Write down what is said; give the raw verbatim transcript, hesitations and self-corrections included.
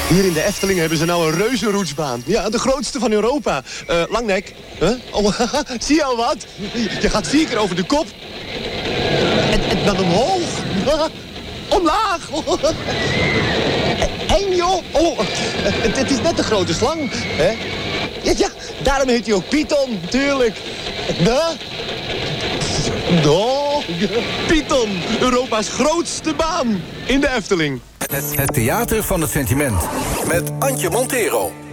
Hier in de Efteling hebben ze nou een reuzenroetsbaan. Ja, de grootste van Europa. Uh, Langnek. Huh? Oh, zie je al wat? Je gaat vier keer over de kop. En, en dan omhoog. Omlaag. Eng, joh. Oh, het, het is net een grote slang. Hè? Ja, ja, daarom heet hij ook Python, tuurlijk. Huh? Oh, Python, Europa's grootste baan in de Efteling. Het, het theater van het sentiment met Antje Montero.